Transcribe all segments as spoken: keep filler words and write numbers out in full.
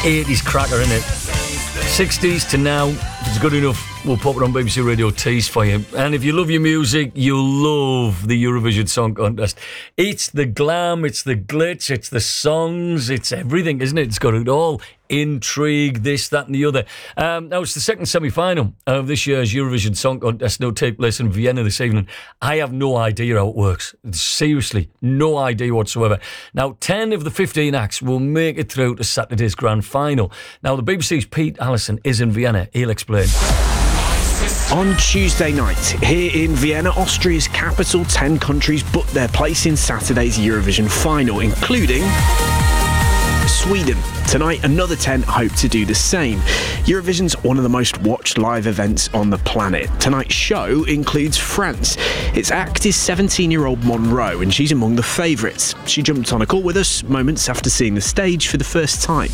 eighties cracker, isn't it? sixties to now. If it's good enough, we'll pop it on B B C Radio Tees for you. And if you love your music, you'll love the Eurovision Song Contest. It's the glam, it's the glitz, it's the songs, it's everything, isn't it? It's got it all. Intrigue, this, that and the other. Um, now, it's the second semi-final of this year's Eurovision Song Contest. It'll take place in Vienna this evening. I have no idea how it works. Seriously, no idea whatsoever. Now, ten of the fifteen acts will make it through to Saturday's grand final. Now, the B B C's Pete Allison is in Vienna. He'll explain. On Tuesday night, here in Vienna, Austria's capital, ten countries booked their place in Saturday's Eurovision final, including Sweden. Tonight, another ten hope to do the same. Eurovision's one of the most watched live events on the planet. Tonight's show includes France. Its act is seventeen-year-old Monroe, and she's among the favourites. She jumped on a call with us moments after seeing the stage for the first time.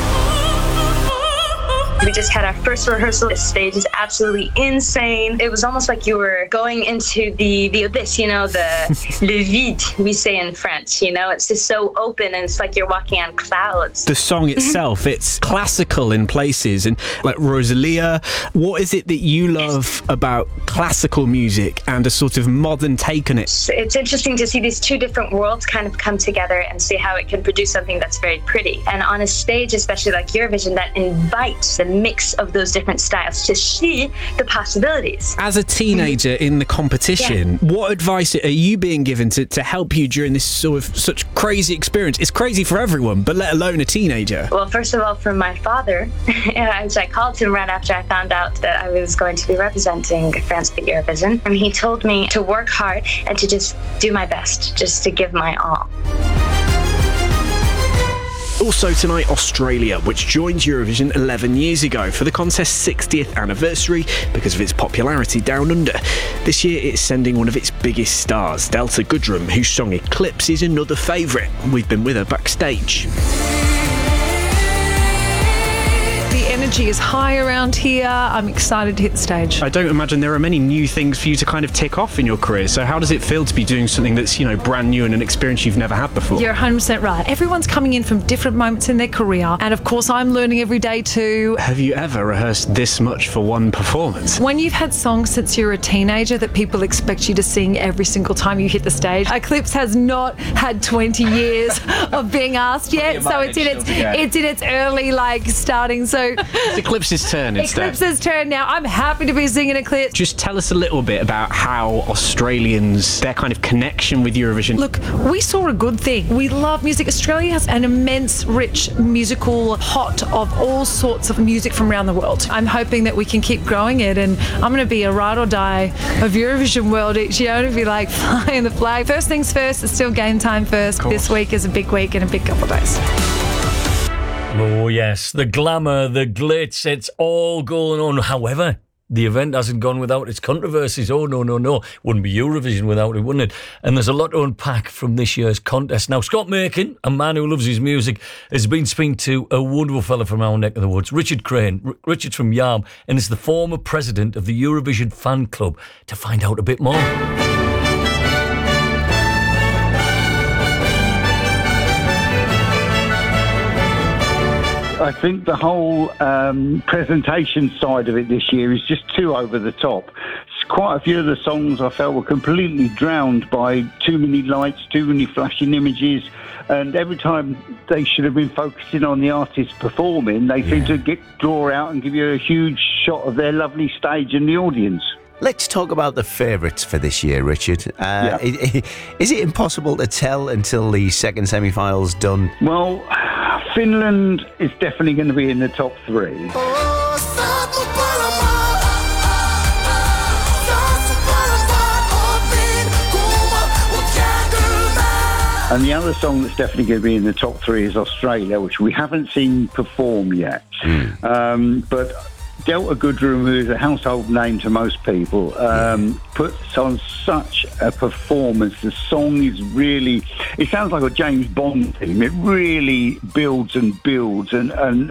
We just had our first rehearsal. The stage is absolutely insane. It was almost like you were going into the, the abyss, you know, the le vide, we say in French, you know. It's just so open and it's like you're walking on clouds. The song itself, it's classical in places, and like Rosalia. What is it that you love about classical music and a sort of modern take on it? It's interesting to see these two different worlds kind of come together and see how it can produce something that's very pretty. And on a stage, especially like Eurovision, that invites the mix of those different styles to see the possibilities. As a teenager in the competition, yeah. What advice are you being given to, to help you during this sort of such crazy experience? It's crazy for everyone, but let alone a teenager. Well, first of all, from my father, which I called him right after I found out that I was going to be representing France at Eurovision, and he told me to work hard and to just do my best, just to give my all. Also tonight, Australia, which joined Eurovision eleven years ago for the contest's sixtieth anniversary because of its popularity down under. This year, it's sending one of its biggest stars, Delta Goodrem, whose song Eclipse is another favourite. We've been with her backstage. The energy is high around here. I'm excited to hit the stage. I don't imagine there are many new things for you to kind of tick off in your career. So how does it feel to be doing something that's, you know, brand new and an experience you've never had before? You're one hundred percent right. Everyone's coming in from different moments in their career. And of course, I'm learning every day too. Have you ever rehearsed this much for one performance? When you've had songs since you're a teenager that people expect you to sing every single time you hit the stage, Eclipse has not had twenty years of being asked yet. So it's in its, it's in its early, like, starting. So it's Eclipse's turn instead. Eclipse's turn now. I'm happy to be singing Eclipse. Just tell us a little bit about how Australians, their kind of connection with Eurovision. Look, we saw a good thing. We love music. Australia has an immense, rich musical pot of all sorts of music from around the world. I'm hoping that we can keep growing it, and I'm going to be a ride or die of Eurovision world each year. I'm going to be like flying the flag. First things first, it's still game time first. This week is a big week and a big couple of days. Oh, yes, the glamour, the glitz, it's all going on. However, the event hasn't gone without its controversies. Oh, no, no, no. Wouldn't be Eurovision without it, wouldn't it? And there's a lot to unpack from this year's contest. Now, Scott Makin, a man who loves his music, has been speaking to a wonderful fella from our neck of the woods, Richard Crane. R- Richard's from Yarm and is the former president of the Eurovision Fan Club, to find out a bit more. I think the whole um, presentation side of it this year is just too over the top. Quite a few of the songs I felt were completely drowned by too many lights, too many flashing images, and every time they should have been focusing on the artist performing, they yeah. seem to get draw out and give you a huge shot of their lovely stage and the audience. Let's talk about the favourites for this year, Richard. Uh, yeah. Is it impossible to tell until the second semi-final's done? Well, Finland is definitely going to be in the top three. And the other song that's definitely going to be in the top three is Australia, which we haven't seen perform yet. Mm. Um, but Delta Goodrem, who is a household name to most people, um, puts on such a performance. The song is really, it sounds like a James Bond theme. It really builds and builds, and, and